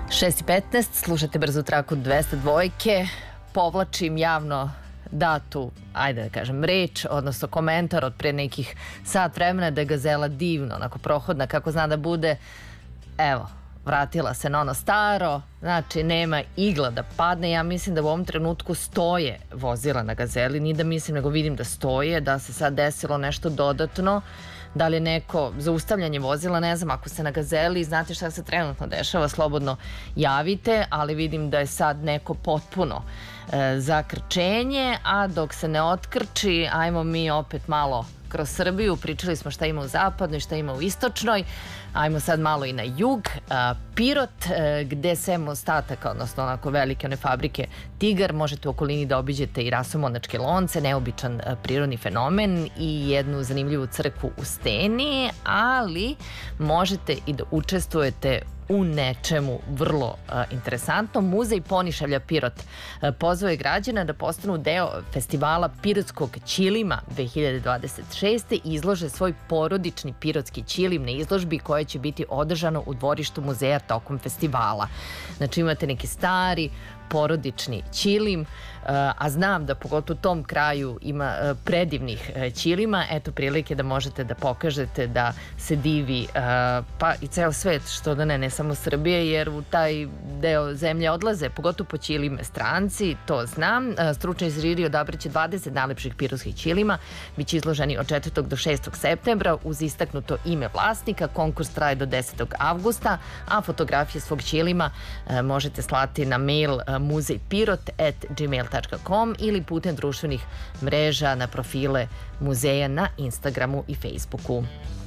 6:15, slušate brzu traku 202. Povlačim javno datu, ajde da kažem, reč, odnosno komentar od pre nekih sat vremena da je Gazela divno, onako prohodna kako zna da bude. Evo, vratila se na ono staro, znači nema igla da padne. Ja mislim da u ovom trenutku stoje vozila na Gazeli, ni da mislim nego vidim da stoje, da se sad desilo nešto dodatno. Da li je neko zaustavljanje vozila, ne znam, ako se na Gazeli, znate šta se trenutno dešava, slobodno javite, ali vidim da je sad neko potpuno za krčenje, a dok se ne otkrči, ajmo mi opet malo kroz Srbiju. Pričali smo šta ima u zapadnoj, šta ima u istočnoj, ajmo sad malo i na jug. Pirot, gde sem ostataka, odnosno onako velike one fabrike Tigar, možete u okolini da obiđete i Rasomonačke lonce, neobičan prirodni fenomen i jednu zanimljivu crkvu u steni, ali možete i da učestvujete u nečemu vrlo interesantno. Muzej Ponišavlja Pirot pozvao je građana da postanu deo festivala pirotskog ćilima 2026. i izlože svoj porodični pirotski ćilim na izložbi koja će biti održana u dvorištu muzeja tokom festivala. Znači imate neki stari porodični ćilim, a znam da pogotovo u tom kraju ima predivnih ćilima. Eto prilike da možete da pokažete da se divi pa i ceo svet, što da ne samo Srbije, jer u taj deo zemlje odlaze, pogotovo po ćilime stranci, to znam. Stručni žiri odabraće 20 najlepših pirotskih ćilima, biće izloženi od 4. do 6. septembra uz istaknuto ime vlasnika. Konkurs traje do 10. avgusta, a fotografije svog ćilima možete slati na mail muzejpirot@gmail.com ili putem društvenih mreža na profile muzeja na Instagramu i Facebooku.